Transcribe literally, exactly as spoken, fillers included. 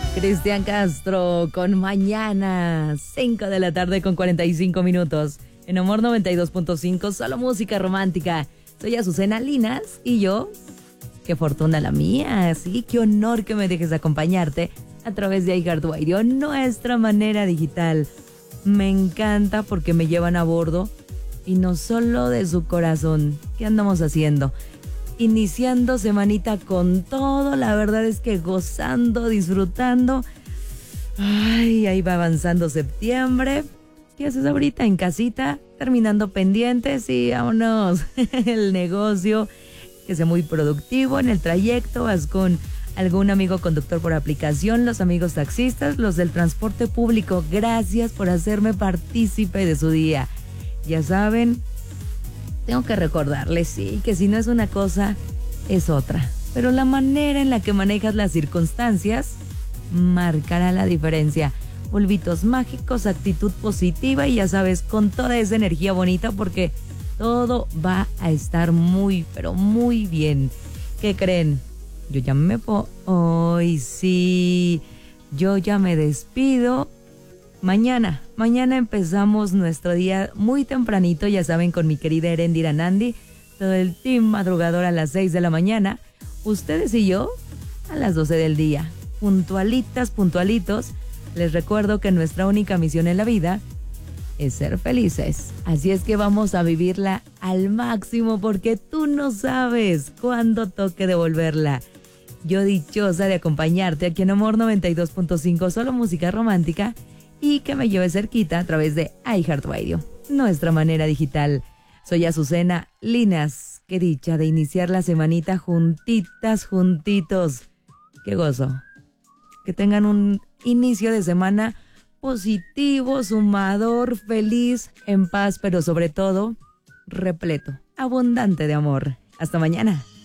Cristian Castro con Mañana, cinco de la tarde con cuarenta y cinco minutos. En Amor noventa y dos punto cinco, solo música romántica. Soy Azucena Linas y yo, qué fortuna la mía, sí, qué honor que me dejes acompañarte a través de iHeartRadio, nuestra manera digital. Me encanta porque me llevan a bordo y no solo de su corazón. ¿Qué andamos haciendo? Iniciando semanita con todo, la verdad es que gozando, disfrutando. Ay, ahí va avanzando septiembre. ¿Qué haces ahorita en casita? Terminando pendientes y vámonos. El negocio, que sea muy productivo en el trayecto. Vas con algún amigo conductor por aplicación, los amigos taxistas, los del transporte público. Gracias por hacerme partícipe de su día. Ya saben, tengo que recordarles, sí, que si no es una cosa, es otra. Pero la manera en la que manejas las circunstancias marcará la diferencia. Polvitos mágicos, actitud positiva y ya sabes, con toda esa energía bonita porque todo va a estar muy, pero muy bien. ¿Qué creen? Yo ya me voy. Hoy sí, yo ya me despido. Mañana, mañana empezamos nuestro día muy tempranito, ya saben, con mi querida Erendira Nandi, todo el team madrugador a las seis de la mañana, ustedes y yo a las doce del día, puntualitas, puntualitos. Les recuerdo que nuestra única misión en la vida es ser felices, así es que vamos a vivirla al máximo porque tú no sabes cuándo toque devolverla. Yo dichosa de acompañarte aquí en Amor noventa y dos punto cinco, solo música romántica, y que me lleve cerquita a través de iHeartRadio, nuestra manera digital. Soy Azucena Linas, qué dicha de iniciar la semanita juntitas, juntitos. Qué gozo. Que tengan un inicio de semana positivo, sumador, feliz, en paz, pero sobre todo, repleto, abundante de amor. Hasta mañana.